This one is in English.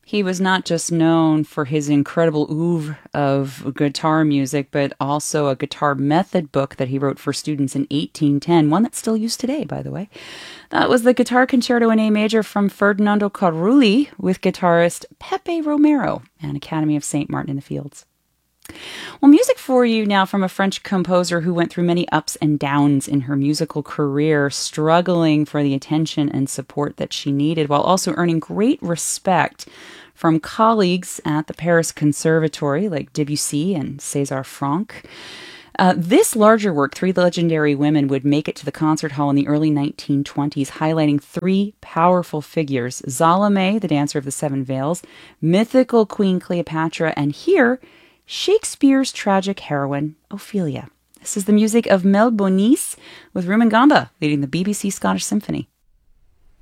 He was not just known for his incredible oeuvre of guitar music, but also a guitar method book that he wrote for students in 1810, one that's still used today, by the way. That was the Guitar Concerto in A Major from Ferdinando Carulli with guitarist Pepe Romero and Academy of St. Martin in the Fields. Well, music for you now from a French composer who went through many ups and downs in her musical career, struggling for the attention and support that she needed, while also earning great respect from colleagues at the Paris Conservatory like Debussy and César Franck. This larger work, Three Legendary Women, would make it to the concert hall in the early 1920s, highlighting three powerful figures: Salome, the dancer of the Seven Veils, mythical Queen Cleopatra, and here, Shakespeare's tragic heroine, Ophelia. This is the music of Mel Bonis with Rumangamba leading the BBC Scottish Symphony.